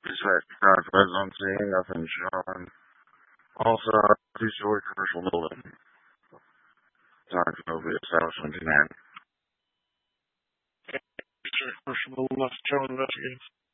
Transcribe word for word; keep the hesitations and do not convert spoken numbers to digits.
Respect God's residency, nothing shown. Also, two-story commercial building. Time to move the establishment command. Commercial building, left shown investigating.